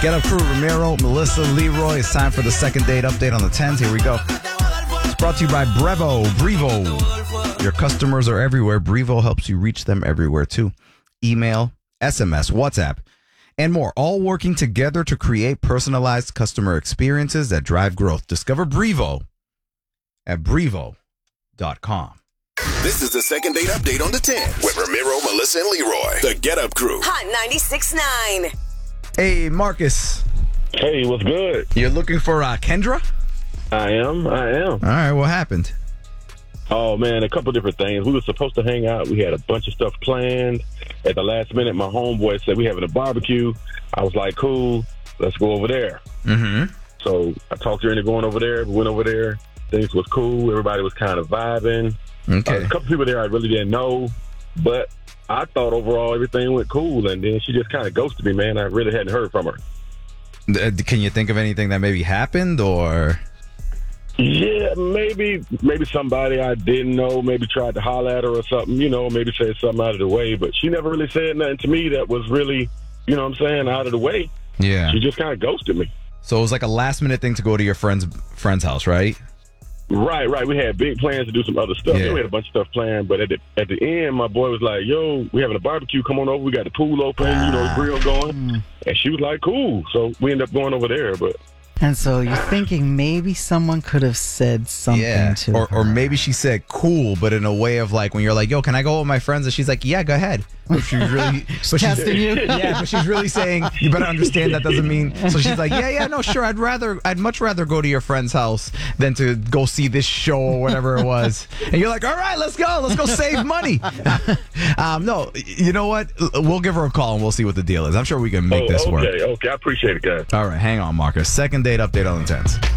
Get Up Crew, Ramiro, Melissa, Leroy. It's time for the second date update on the 10s. Here we go. It's brought to you by Brevo. Your customers are everywhere. Brevo helps you reach them everywhere, too. Email, SMS, WhatsApp, and more. All working together to create personalized customer experiences that drive growth. Discover Brevo at Brevo.com. This is the second date update on the 10 with Ramiro, Melissa, and Leroy. The Get Up Crew. Hot 96.9. Hey, Marcus. Hey, what's good? You're looking for Kendra? I am. All right, what happened? Oh, man, a couple different things. We were supposed to hang out. We had a bunch of stuff planned. At the last minute, my homeboy said we having a barbecue. I was like, cool, let's go over there. Mm-hmm. So I talked her into going over there. We went over there. Things was cool. Everybody was kind of vibing. Okay. A couple people there I really didn't know, but I thought overall everything went cool, and then she just kind of ghosted me, man. I really hadn't heard from her. Can you think of anything that maybe happened, or? Yeah, maybe somebody I didn't know maybe tried to holler at her or something, maybe said something out of the way, but she never really said nothing to me that was really, out of the way. Yeah. She just kind of ghosted me. So it was like a last minute thing to go to your friend's house, right? Right. We had big plans to do some other stuff. Yeah. We had a bunch of stuff planned, but at the end, my boy was like, yo, we having a barbecue. Come on over. We got the pool open, the grill going. And she was like, cool. So we ended up going over there, but... And so you're thinking maybe someone could have said something to her. Or maybe she said cool, but in a way of like when you're like, yo, can I go with my friends? And she's like, yeah, go ahead. But she's really testing you. Yeah, but she's really saying you better understand that doesn't mean. So she's like, yeah, no, sure. I'd much rather go to your friend's house than to go see this show or whatever it was. And you're like, all right, let's go save money. No, you know what? We'll give her a call and we'll see what the deal is. I'm sure we can make this work. Okay, I appreciate it, guys. All right, hang on, Marcus. Second date update on the 10s.